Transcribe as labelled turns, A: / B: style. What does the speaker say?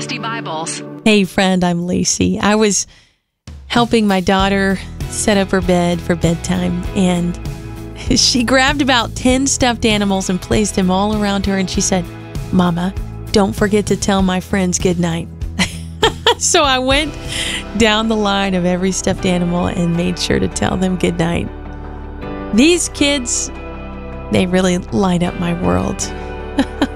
A: Trusty Bibles.
B: Hey friend, I'm Lacey. I was helping my daughter set up her bed for bedtime, and she grabbed about 10 stuffed animals and placed them all around her, and she said, "Mama, don't forget to tell my friends good night." So I went down the line of every stuffed animal and made sure to tell them good night. These kids, they really light up my world.